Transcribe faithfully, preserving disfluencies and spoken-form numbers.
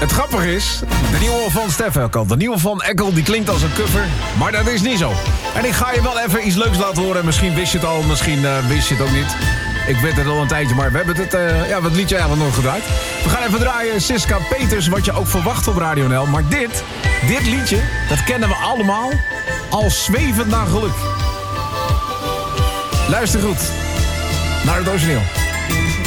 Het grappige is, de nieuwe van Stef Ekkel, de nieuwe van Ekkel, die klinkt als een cover, maar dat is niet zo. En ik ga je wel even iets leuks laten horen. Misschien wist je het al, misschien uh, wist je het ook niet. Ik weet het al een tijdje, maar we hebben het, uh, ja, het liedje eigenlijk nog gedraaid. We gaan even draaien Siska Peters, wat je ook verwacht op Radio N L. Maar dit, dit liedje, dat kennen we allemaal als Zwevend naar geluk. Luister goed naar het origineel.